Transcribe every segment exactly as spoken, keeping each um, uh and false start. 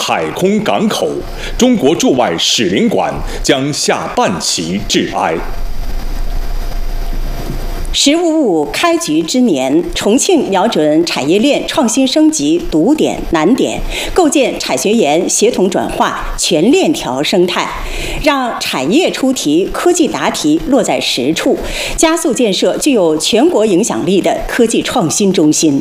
海空港口，中国驻外使领馆将下半旗致哀。 十五五开局之年，重庆瞄准产业链创新升级堵点难点，构建产学研协同转化全链条生态，让产业出题、科技答题落在实处，加速建设具有全国影响力的科技创新中心。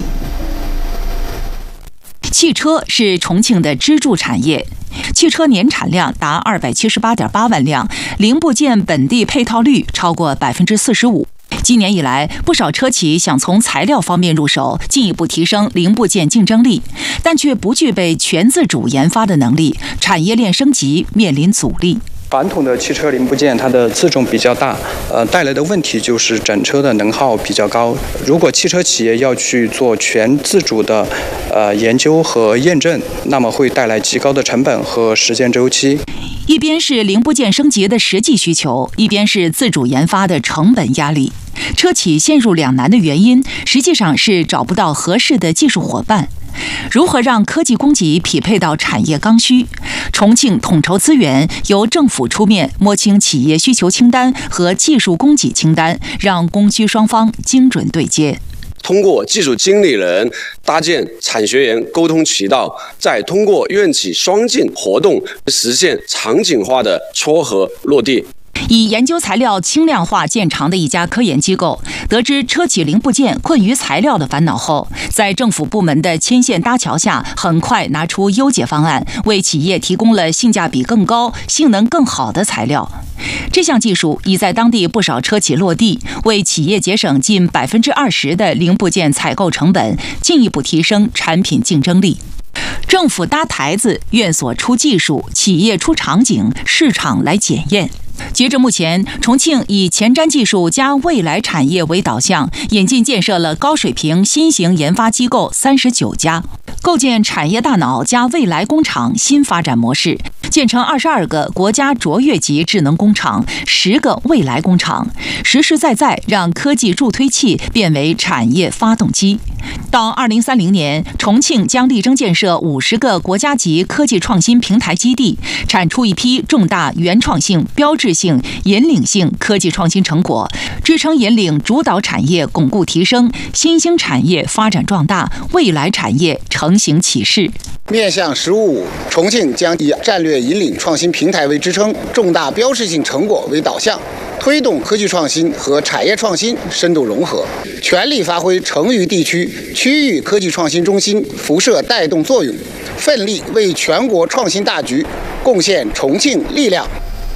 汽车是重庆的支柱产业，汽车年产量达二百七十八点八万辆，零部件本地配套率超过百分之四十五。今年以来，不少车企想从材料方面入手，进一步提升零部件竞争力，但却不具备全自主研发的能力，产业链升级面临阻力。 传统的汽车零部件，它的自重比较大，呃，带来的问题就是整车的能耗比较高。如果汽车企业要去做全自主的呃研究和验证，那么会带来极高的成本和时间周期。 一边是零部件升级的实际需求，一边是自主研发的成本压力。车企陷入两难的原因，实际上是找不到合适的技术伙伴。如何让科技供给匹配到产业刚需？重庆统筹资源，由政府出面摸清企业需求清单和技术供给清单，让供需双方精准对接。 通过技术经理人搭建产学研沟通渠道，再通过院企双进活动实现场景化的撮合落地。 以研究材料轻量化见长的一家科研机构，得知车企零部件困于材料的烦恼后，在政府部门的牵线搭桥下，很快拿出优解方案，为企业提供了性价比更高、性能更好的材料。这项技术已在当地不少车企落地，为企业节省近百分之二十的零部件采购成本，进一步提升产品竞争力。政府搭台子，院所出技术，企业出场景，市场来检验。截至目前，重庆以前瞻技术加未来产业为导向，引进建设了高水平新型研发机构三十九家，构建产业大脑加未来工厂新发展模式，建成二十二个国家卓越级智能工厂，十个未来工厂，实实在在让科技助推器变为产业发动机。到二零三零年，重庆将力争建设五十个国家级科技创新平台基地，产出一批重大原创性、标志性、引领性科技创新成果，支撑引领主导产业巩固提升，新兴产业发展壮大，未来产业成型起势。 面向“十五五”，重庆将以战略引领创新平台为支撑，重大标志性成果为导向，推动科技创新和产业创新深度融合，全力发挥成渝地区区域科技创新中心辐射带动作用，奋力为全国创新大局贡献重庆力量。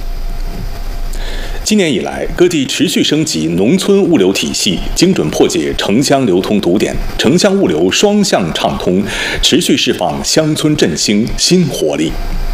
今年以来，各地持续升级农村物流体系，精准破解城乡流通堵点，城乡物流双向畅通，持续释放乡村振兴新活力。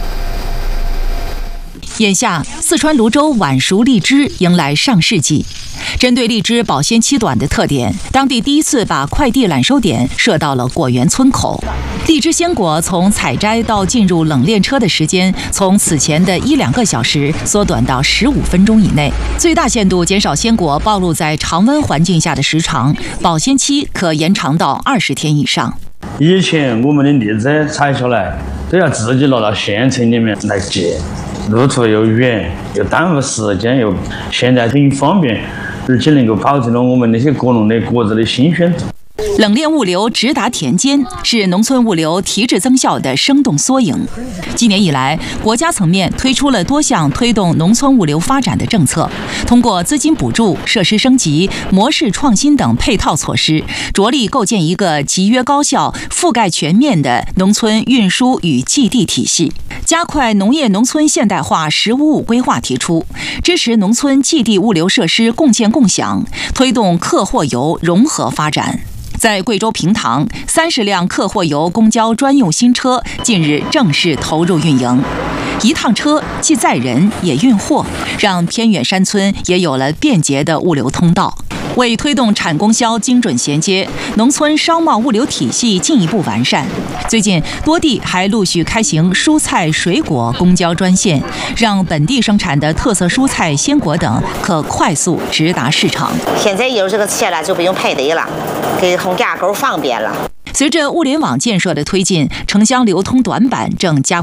眼下，四川泸州晚熟荔枝迎来上市季。针对荔枝保鲜期短的特点，当地第一次把快递揽收点设到了果园村口。荔枝鲜果从采摘到进入冷链车的时间，从此前的一两个小时缩短到十五分钟以内，最大限度减少鲜果暴露在常温环境下的时长，保鲜期可延长到二十天以上。 以前我们的荔枝采下来都要自己落到县城里面来接，路途又远，又耽误时间，又现在挺方便，而且能够保证了我们那些果农的果子的新鲜度。 冷链物流直达田间，是农村物流提质增效的生动缩影。今年以来，国家层面推出了多项推动农村物流发展的政策，通过资金补助、设施升级、模式创新等配套措施，着力构建一个集约高效、覆盖全面的农村运输与寄递体系。加快农业农村现代化“十五五”规划提出，支持农村寄递物流设施共建共享，推动客货游融合发展。在贵州平塘，三十辆客货游公交专用新车近日正式投入运营。一趟车既载人也运货，让偏远山村也有了便捷的物流通道。为推动产供销精准衔接，农村商贸物流体系进一步完善。最近，多地还陆续开行蔬菜、水果公交专线，让本地生产的特色蔬菜、鲜果等可快速直达市场。 现在有这个车了，就不用排队了，给红架沟方便了。 随着物联网建设的推进，城乡流通短板正加